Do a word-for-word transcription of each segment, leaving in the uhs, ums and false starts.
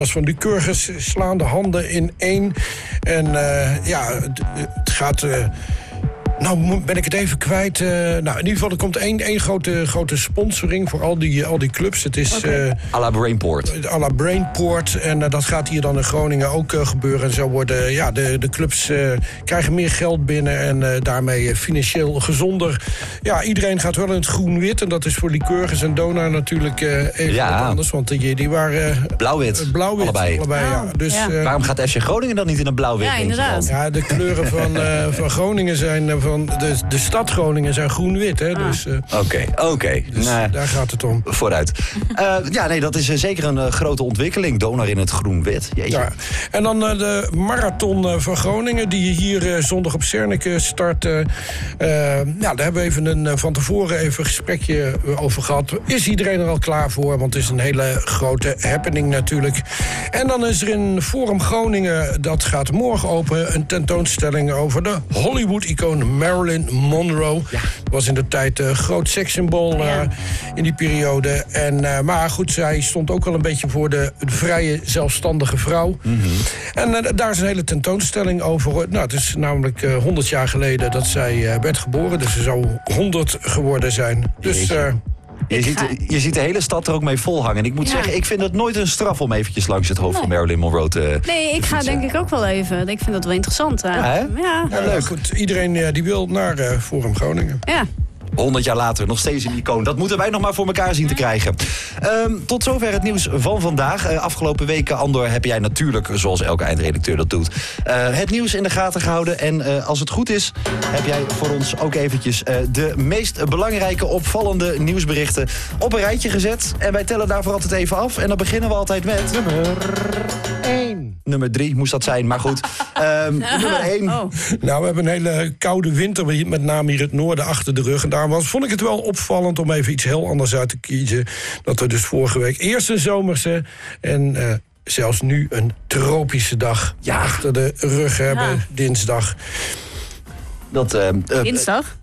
van Lycurgus slaan de handen in één. En uh, ja, het, het gaat... Uh, Nou, ben ik het even kwijt. Uh, nou, in ieder geval, er komt één, één grote, grote sponsoring voor al die, al die clubs. Het is... Okay. Uh, à la Brainport. À la Brainport. En uh, dat gaat hier dan in Groningen ook uh, gebeuren. En zo worden ja, de, de clubs uh, krijgen meer geld binnen. En uh, daarmee uh, financieel gezonder. Ja, iedereen gaat wel in het groen-wit. En dat is voor Lycurgus en Donar natuurlijk uh, even ja. wat anders. Want die, die waren... Uh, blauw-wit. Uh, blauw-wit. Allebei. allebei oh, ja. Dus, ja. Uh, Waarom gaat F C Groningen dan niet in een blauw-wit? Ja, inderdaad. Ja, de kleuren van, uh, van Groningen zijn... Uh, van de, de stad Groningen zijn groen-wit, hè. Oké, dus, uh, oké. Okay, okay. dus nee. daar gaat het om. Vooruit. uh, ja, nee, dat is uh, zeker een uh, grote ontwikkeling. Donar in het groen-wit. Jeetje. Ja. En dan uh, de marathon uh, van Groningen, die hier uh, zondag op Zernike start. Uh, uh, ja, daar hebben we even een, uh, van tevoren even een gesprekje over gehad. Is iedereen er al klaar voor? Want het is een hele grote happening natuurlijk. En dan is er in Forum Groningen, dat gaat morgen open, een tentoonstelling over de Hollywood-icoon Marilyn Monroe. Ja. Was in de tijd een uh, groot sekssymbool uh, ja. in die periode. En, uh, maar goed, zij stond ook wel een beetje voor de, de vrije, zelfstandige vrouw. Mm-hmm. En uh, daar is een hele tentoonstelling over. Nou, het is namelijk uh, honderd jaar geleden dat zij uh, werd geboren. Dus ze zou honderd geworden zijn. Dus... Uh, Je ziet, je ziet de hele stad er ook mee volhangen. En ik moet ja. zeggen, ik vind het nooit een straf om eventjes langs het hoofd nee. van Marilyn Monroe te Nee, ik ga fietsen. denk ik ook wel even. Ik vind dat wel interessant. Ja, hè? Ja. Ja, ja, leuk. Goed, iedereen uh, die wil naar uh, Forum Groningen. Ja. honderd jaar later, nog steeds een icoon. Dat moeten wij nog maar voor elkaar zien te krijgen. Um, tot zover het nieuws van vandaag. Uh, afgelopen weken, Andor, heb jij natuurlijk, zoals elke eindredacteur dat doet, Uh, het nieuws in de gaten gehouden. En uh, als het goed is, heb jij voor ons ook eventjes uh, de meest belangrijke, opvallende nieuwsberichten op een rijtje gezet. En wij tellen daarvoor altijd even af. En dan beginnen we altijd met... Nummer één. Nummer drie moest dat zijn, maar goed. Um, nummer één. Oh. Nou, we hebben een hele koude winter, met name hier het noorden achter de rug. En daarom was, vond ik het wel opvallend om even iets heel anders uit te kiezen. Dat we dus vorige week eerst een zomerse en uh, zelfs nu een tropische dag ja. achter de rug hebben. Ja. Dinsdag. Dat, uh, uh, Dinsdag?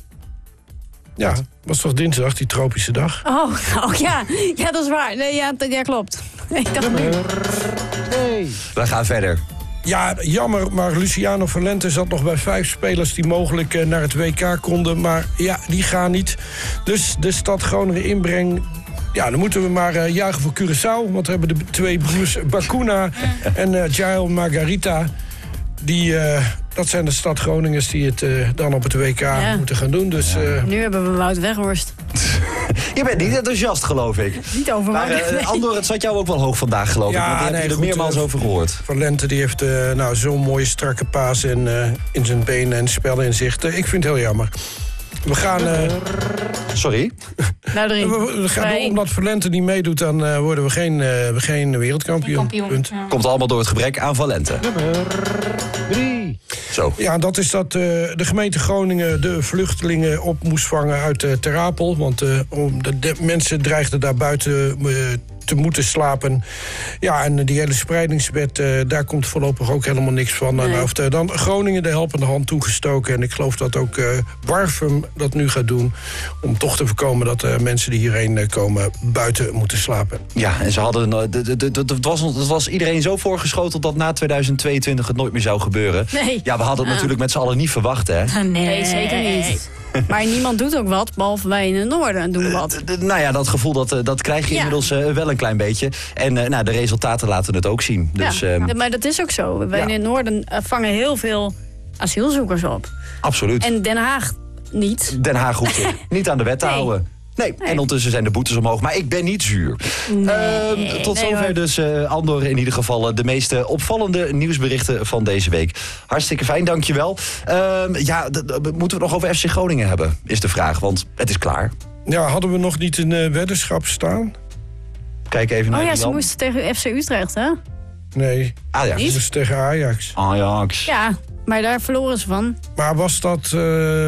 Ja, was toch dinsdag, die tropische dag? Oh, oh ja. ja, dat is waar. Nee, ja, dat, ja, klopt. Nee, ik dacht nu. Nee. We gaan verder. Ja, jammer, maar Luciano Valente zat nog bij vijf spelers die mogelijk uh, naar het W K konden. Maar ja, die gaan niet. Dus de stad Groningen inbreng. Ja, dan moeten we maar uh, juichen voor Curaçao. Want we hebben de twee broers Bakuna en uh, Jael Margarita. Die, uh, dat zijn de stad Groningers die het uh, dan op het W K ja. moeten gaan doen. Dus, uh... Nu hebben we Wout Weghorst. Je bent niet enthousiast, geloof ik. Niet over maar uh, nee. Andor, het zat jou ook wel hoog vandaag, geloof ja, ik. Want die nee, heb je er goed, meermaals uh, over gehoord. Valente die heeft uh, nou, zo'n mooie strakke paas in, uh, in zijn benen en spellen in zicht. Uh, ik vind het heel jammer. We gaan... Uh... Sorry? Nou, erin. We, we gaan door, omdat Valente niet meedoet, dan uh, worden we geen, uh, geen wereldkampioen. Kampioen, Punt. ja. Komt allemaal door het gebrek aan Valente. Nummer drie. Zo. Ja, dat is dat uh, de gemeente Groningen de vluchtelingen op moest vangen uit uh, Ter Apel. Want uh, de, de mensen dreigden daar buiten uh, te moeten slapen. Ja, en die hele spreidingswet, uh, daar komt voorlopig ook helemaal niks van. Nee. Nou heeft uh, dan Groningen de helpende hand toegestoken. En ik geloof dat ook uh, Warfum dat nu gaat doen. Om toch te voorkomen dat uh, mensen die hierheen uh, komen buiten moeten slapen. Ja, en ze hadden. Uh, de, de, de, de, het, was, het was iedereen zo voorgeschoteld dat na tweeduizend tweeëntwintig het nooit meer zou gebeuren. Nee. Ja, we hadden het ah. natuurlijk met z'n allen niet verwacht, hè? Nee, nee zeker niet. Maar niemand doet ook wat, behalve wij in het noorden doen wat. Uh, d- d- nou ja, dat gevoel dat, uh, dat krijg je ja. inmiddels uh, wel een klein beetje. En uh, nou, de resultaten laten het ook zien. Dus, ja, uh, maar dat is ook zo. Wij ja. in het noorden uh, vangen heel veel asielzoekers op. Absoluut. En Den Haag niet. Den Haag hoeft zich niet aan de wet te nee. houden. Nee, nee, en ondertussen zijn de boetes omhoog. Maar ik ben niet zuur. Nee, uh, tot nee, zover hoor. dus uh, Andor in ieder geval de meest opvallende nieuwsberichten van deze week. Hartstikke fijn, dankjewel. Uh, ja, d- d- moeten we het nog over F C Groningen hebben, is de vraag. Want het is klaar. Ja, hadden we nog niet een uh, weddenschap staan? Kijk even naar Oh ja, Jan. ze moesten tegen F C Utrecht, hè? Nee, Ajax. dat is tegen Ajax. Ajax. Ja, maar daar verloren ze van. Maar was dat... Uh,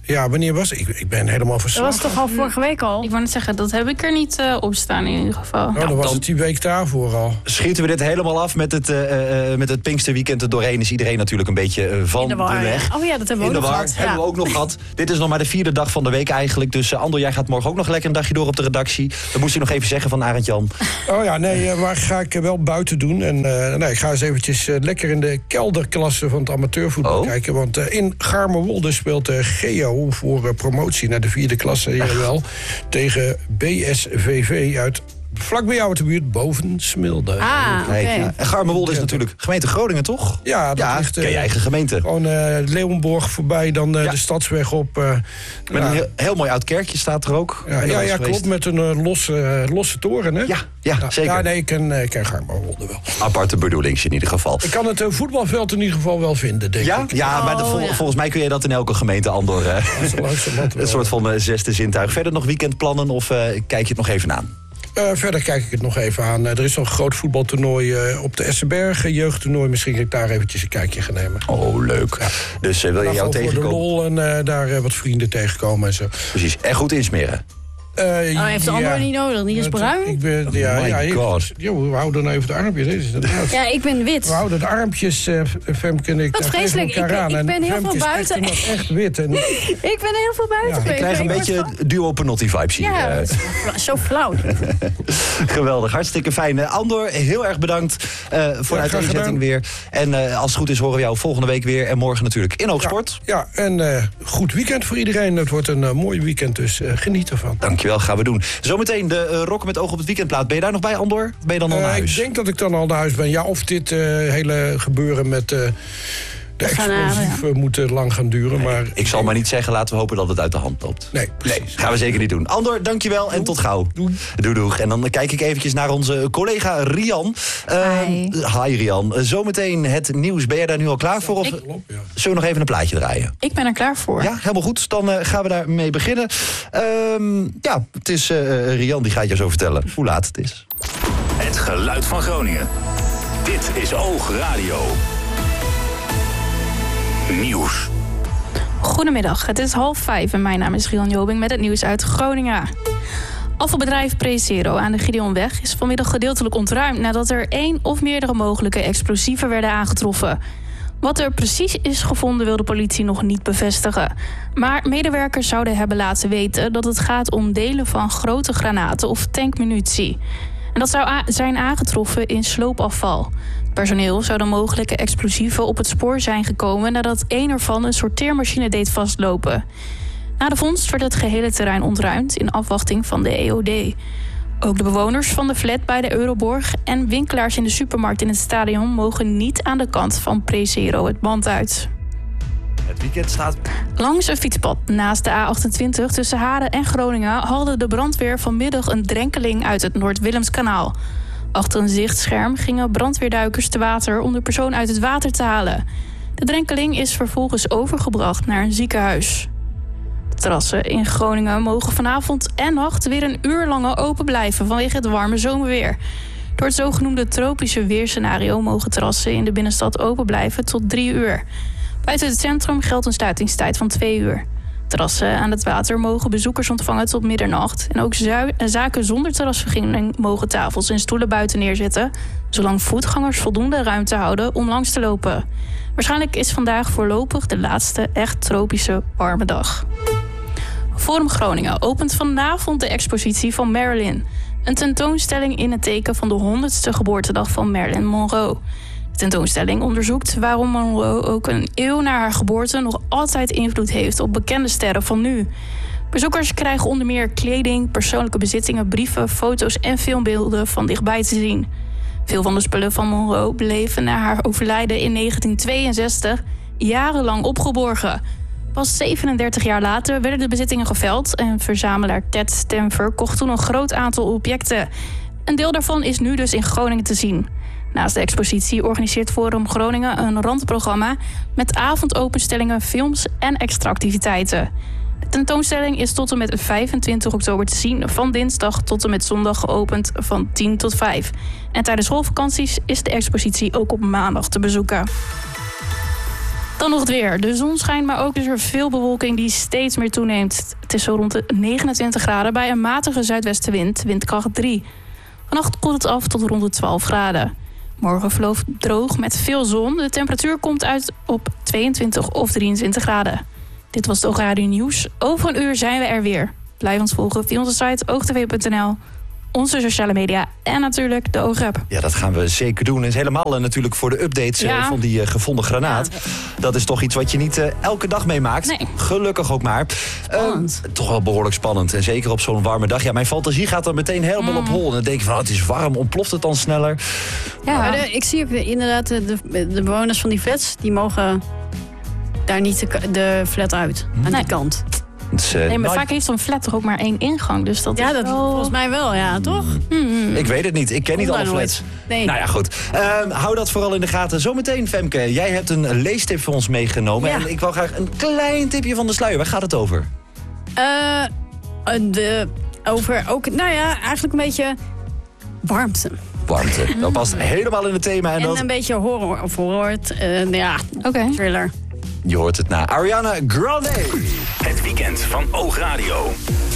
Ja, wanneer was ik? Ik ben helemaal Dat verslagen. was toch al vorige week al? Ik wou net zeggen, dat heb ik er niet uh, op staan in ieder geval. Oh, dan was dan- het die week daarvoor al. Schieten we dit helemaal af met het, uh, uh, met het Pinksterweekend er doorheen... is iedereen natuurlijk een beetje uh, van In de war, de weg. ja. Oh ja, dat hebben we In ook de nog war, gehad. hebben Ja. we ook nog gehad. Dit is nog maar de vierde dag van de week eigenlijk. Dus uh, Andor, jij gaat morgen ook nog lekker een dagje door op de redactie. Dat moest je nog even zeggen van Arend Jan. Oh ja, nee, uh, maar ga ik uh, wel buiten doen. En uh, nee, ik ga eens eventjes uh, lekker in de kelderklasse van het amateurvoetbal Oh. kijken. Want uh, in Garmerwolde speelt uh, Geo voor uh, promotie naar de vierde klasse. Hier wel, tegen B S V V uit vlak bij jou uit de buurt, boven Smilde. Ah, oké. Kijk, ja. En Garmerwolde is natuurlijk gemeente Groningen, toch? Ja, dat Ja, ligt, uh, ken je eigen gemeente. Gewoon uh, Leeuwenborg voorbij, dan uh, Ja. de Stadsweg op. Uh, Met ja, een heel, heel mooi oud kerkje staat er ook. ja, Ben er ja, wel eens ja geweest. klopt, met een uh, losse, uh, losse toren, hè? Ja, ja, Nou, zeker. Ja, nee, ik ken, uh, ik ken Garmerwolde wel. Aparte bedoelings in ieder geval. Ik kan het uh, voetbalveld in ieder geval wel vinden, denk Ja, ik. ja, maar de, vol- ja. volgens mij kun je dat in elke gemeente, Andor. Uh, Zo langzamerhand wel. een soort van uh, zesde zintuig. Verder nog weekendplannen of uh, kijk je het nog even aan? Uh, verder kijk ik het nog even aan. Uh, er is nog een groot voetbaltoernooi uh, op de Essenberg, een jeugdtoernooi. Misschien ga ik daar eventjes een kijkje gaan nemen. Oh, leuk. Dus uh, wil je Dan jou gewoon voor de tegenkomen? lol en uh, daar uh, wat vrienden tegenkomen en zo. Precies. En goed insmeren. Uh, Oh, heeft de ja. ander niet nodig, die is Uh, bruin. Ik ben, ja, my ja, ik- God. Joh, we houden dan even de armpjes. Dit is inderdaad. Ja, ik ben wit. We houden de armpjes, uh, Femke en ik, Wat daar tegen vreselijk. elkaar Ik- aan. ik En ben heel Femke veel is buiten. Echt, nog echt wit. En, Ik ben heel veel buiten Ja, ik geweest. Ik krijg een word beetje van- duo Penotti vibes hier. Ja, Uh, dat is fla- zo flauw. Geweldig, hartstikke fijn. Uh, Andor, heel erg bedankt uh, voor Ja, de graag uitzending gedaan. weer. En uh, als het goed is horen we jou volgende week weer. En morgen natuurlijk in Hoogsport. ja, en uh, goed weekend voor iedereen. Het wordt een uh, mooi weekend, dus uh, geniet ervan. Dankjewel, gaan we doen. Zometeen de uh, Rokken met oog op het weekendplaat. Ben je daar nog bij, Andor? Of ben je dan al Uh, naar huis? ik denk dat ik dan al naar huis ben. Ja, of dit uh, hele gebeuren met uh, de gaan explosief uh, moet uh, lang gaan duren. Maar Ik zal maar niet zeggen, laten we hopen dat het uit de hand loopt. nee, Nee, precies. gaan we zeker niet doen. Andor, dankjewel en tot gauw. Doei. Doei, doeg. En dan kijk ik eventjes naar onze collega Rian. Uh, Hi. Hi Rian. Uh, Zometeen het nieuws. Ben jij daar nu al klaar voor? Of Ik- Klopt, ja. zullen we nog even een plaatje draaien? Ik ben er klaar voor. Ja, helemaal goed. Dan uh, gaan we daarmee beginnen. Ehm, ja, het is uh, Rian die gaat je zo vertellen hoe laat het is. Het geluid van Groningen. Dit is Oog Radio. Nieuws. Goedemiddag, het is half vijf en mijn naam is Rian Jobing met het nieuws uit Groningen. Afvalbedrijf Presero aan de Gideonweg is vanmiddag gedeeltelijk ontruimd nadat er één of meerdere mogelijke explosieven werden aangetroffen. Wat er precies is gevonden wil de politie nog niet bevestigen. Maar medewerkers zouden hebben laten weten dat het gaat om delen van grote granaten of tankmunitie. En dat zou a- zijn aangetroffen in sloopafval. Het personeel zou de mogelijke explosieven op het spoor zijn gekomen nadat één ervan een sorteermachine deed vastlopen. Na de vondst werd het gehele terrein ontruimd in afwachting van de E O D. Ook de bewoners van de flat bij de Euroborg en winkelaars in de supermarkt in het stadion mogen niet aan de kant van Presero het band uit. Het weekend staat... Langs een fietspad naast de A achtentwintig tussen Haren en Groningen haalde de brandweer vanmiddag een drenkeling uit het Noord-Willemskanaal. Achter een zichtscherm gingen brandweerduikers te water om de persoon uit het water te halen. De drenkeling is vervolgens overgebracht naar een ziekenhuis. De terrassen in Groningen mogen vanavond en nacht weer een uur langer open blijven vanwege het warme zomerweer. Door het zogenoemde tropische weerscenario mogen terrassen in de binnenstad open blijven tot drie uur. Buiten het centrum geldt een sluitingstijd van twee uur. Terrassen aan het water mogen bezoekers ontvangen tot middernacht. En ook zui- zaken zonder terrasvergunning mogen tafels en stoelen buiten neerzetten, zolang voetgangers voldoende ruimte houden om langs te lopen. Waarschijnlijk is vandaag voorlopig de laatste echt tropische warme dag. Forum Groningen opent vanavond de expositie van Marilyn. Een tentoonstelling in het teken van de honderdste geboortedag van Marilyn Monroe. De tentoonstelling onderzoekt waarom Monroe ook een eeuw na haar geboorte nog altijd invloed heeft op bekende sterren van nu. Bezoekers krijgen onder meer kleding, persoonlijke bezittingen, brieven, foto's en filmbeelden van dichtbij te zien. Veel van de spullen van Monroe bleven na haar overlijden in negentien tweeënzestig jarenlang opgeborgen. Pas zevenendertig jaar later werden de bezittingen geveld en verzamelaar Ted Stamfer kocht toen een groot aantal objecten. Een deel daarvan is nu dus in Groningen te zien. Naast de expositie organiseert Forum Groningen een randprogramma met avondopenstellingen, films en extra activiteiten. De tentoonstelling is tot en met vijfentwintig oktober te zien, van dinsdag tot en met zondag geopend van tien tot vijf. En tijdens schoolvakanties is de expositie ook op maandag te bezoeken. Dan nog het weer. De zon schijnt, maar ook is er veel bewolking die steeds meer toeneemt. Het is zo rond de negenentwintig graden bij een matige zuidwestenwind, windkracht drie. Vannacht koelt het af tot rond de twaalf graden. Morgen verloopt droog met veel zon. De temperatuur komt uit op tweeëntwintig of drieëntwintig graden. Dit was het Oogradio Nieuws. Over een uur zijn we er weer. Blijf ons volgen via onze site oogtv punt n l, onze sociale media en natuurlijk de Oogapp. Ja, dat gaan we zeker doen. En helemaal uh, natuurlijk voor de updates uh, ja. van die uh, gevonden granaat. Ja. Dat is toch iets wat je niet uh, elke dag meemaakt. Nee. Gelukkig ook maar. Spannend. Uh, toch wel behoorlijk spannend. En zeker op zo'n warme dag. Ja, mijn fantasie gaat er meteen helemaal mm. op hol. En dan denk je van, het is warm, ontploft het dan sneller? Ja, maar de, ik zie ook inderdaad de, de, de bewoners van die flats, die mogen daar niet de, de flat uit. Aan nee. die kant. Dus, uh, nee, maar nooit... vaak heeft zo'n flat toch ook maar één ingang. Dus dat ja, is dat wel... volgens mij wel, ja, toch? Hmm. Ik weet het niet. Ik ken niet Kom alle daar flats. nooit. Nee. Nou ja, goed. Uh, hou dat vooral in de gaten. Zometeen, Femke, jij hebt een leestip voor ons meegenomen. Ja. En ik wil graag een klein tipje van de sluier. Waar gaat het over? Uh, de, over ook, nou ja, eigenlijk een beetje warmte. Warmte. Dat past helemaal in het thema. En, En dat... een beetje horror, of horror, uh, ja, okay. thriller. Je hoort het na Ariana Grande. Het weekend van Oogradio.